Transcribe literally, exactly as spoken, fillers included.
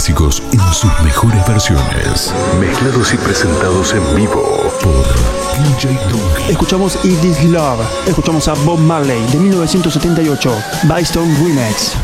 clásicos en sus mejores versiones, mezclados y presentados en vivo por D J Dog. Escuchamos It Is Love, escuchamos a Bob Marley de mil novecientos setenta y ocho, Bystone Remix.